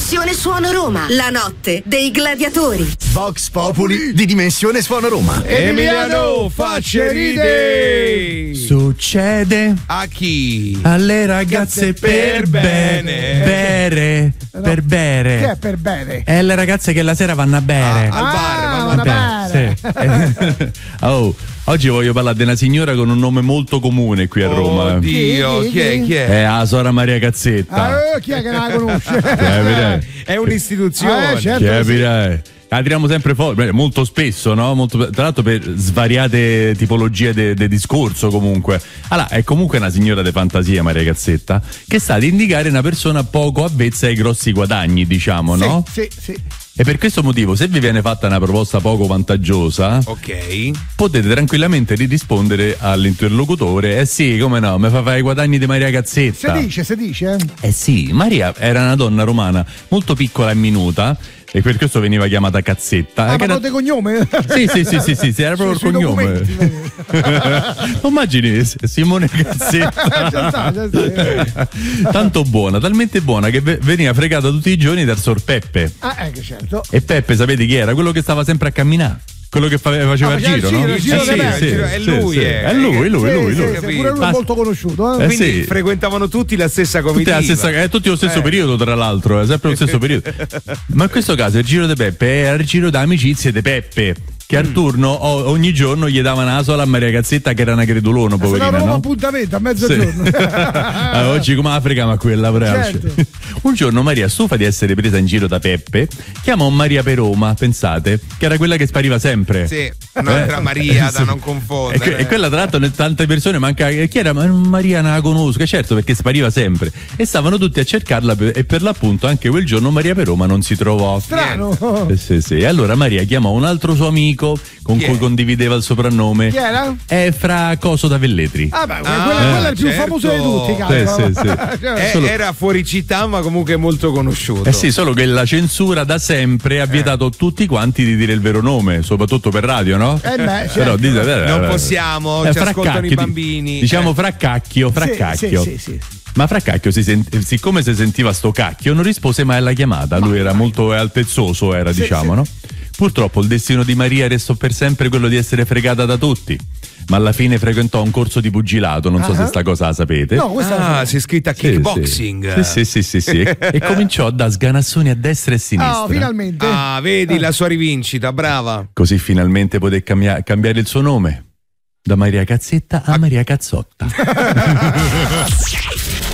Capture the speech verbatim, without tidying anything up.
Dimensione Suono Roma, la notte dei gladiatori. Vox Populi di Dimensione Suono Roma. Emiliano Facce ride. Succede a chi? Alle ragazze per, per bene. Bere. No. Per bere. Che è per bere? È le ragazze che la sera vanno a bere. Ah, al bar, ah, vanno a bere. Sì. Oh, oggi voglio parlare di una signora con un nome molto comune qui a Roma. Oddio, chi, chi è? Chi è? È la Sora Maria Cazzetta. Ah, chi è che non la conosce? È un'istituzione. Eh, certo che sì. Capirai. La tiriamo sempre fuori, molto spesso, no? Molto, tra l'altro per svariate tipologie di de, de discorso comunque. Allora, è comunque una signora di fantasia, Maria Cazzetta, che sta ad indicare una persona poco avvezza ai grossi guadagni, diciamo, sì, no? Sì, sì. E per questo motivo, se vi viene fatta una proposta poco vantaggiosa, ok, potete tranquillamente rispondere all'interlocutore: eh sì, come no, mi fa fare i guadagni di Maria Cazzetta. Si dice, si dice. Eh sì, Maria era una donna romana molto piccola e minuta, e per questo veniva chiamata Cazzetta. Ah, eh, ma era... di cognome? Sì, sì, sì, sì, sì, sì, era proprio Sui il cognome. Non immagini Simone Cazzetta. Già sta, già sta. Tanto buona, talmente buona che veniva fregata tutti i giorni dal Sor Peppe. Ah, eh, che certo. E Peppe, sapete chi era? Quello che stava sempre a camminare. Quello che fa- faceva Ah, il faceva giro, il no? giro, il giro Eh, delle sì, sì, è sì, lui, sì. eh. È lui, lui, Sì, lui, sì, lui. sì, pure lui è Ah, molto conosciuto. Eh? Eh, Quindi sì. frequentavano tutti la stessa comitiva. Tutti, la stessa, è tutti lo stesso Eh. periodo, tra l'altro, è sempre lo stesso periodo. Ma in questo caso il giro di Peppe era il giro d'amicizie di Peppe, che al turno o- ogni giorno gli dava una sola a Maria Cazzetta, che era una credulona, Se poverina, no, un no? appuntamento a mezzogiorno. Sì. Ah, oggi come Africa, ma quella brava. Certo. Un giorno Maria, stufa di essere presa in giro da Peppe, chiamò Maria Peroma, pensate, che era quella che spariva sempre. Sì, un'altra Maria da Sì. non confondere. E, que- e quella tra l'altro ne- tante persone manca. Chi era? Ma Maria non la conosco, certo, perché spariva sempre. E stavano tutti a cercarla per- e per l'appunto anche quel giorno Maria Peroma non si trovò. Strano. Eh, sì, sì. E allora Maria chiamò un altro suo amico con Chi cui è? condivideva il soprannome. Chi era? È fra Coso da Velletri. Ah, beh, Ah, quella, quella è il più certo. famoso di tutti, Sì, calcola. sì, sì. Eh, Solo- Era fuori città, ma comunque molto conosciuto. Eh sì, solo che la censura da sempre ha vietato a tutti quanti di dire il vero nome, soprattutto per radio, no? Eh beh, certo. Però dite, eh, Non eh, possiamo, eh, ci ascoltano Fraccacchio, i bambini. Diciamo Eh. Fraccacchio, Fraccacchio. Sì, sì, sì, sì. Ma Fraccacchio, si sent- siccome si sentiva sto cacchio, non rispose mai alla chiamata. Lui era molto altezzoso, era, Sì, diciamo, sì. no? Purtroppo il destino di Maria restò per sempre quello di essere fregata da tutti. Ma alla fine frequentò un corso di pugilato, non so Ah. se sta cosa la sapete. No, questa è Ah, la si è iscritta a Sì, kickboxing. Sì, sì, sì, sì, sì. E, e cominciò a dare sganassoni a destra e a sinistra. Oh, finalmente. Ah, vedi la sua rivincita, brava. Così finalmente poté cambia- cambiare il suo nome. Da Maria Cazzetta a Maria Cazzotta.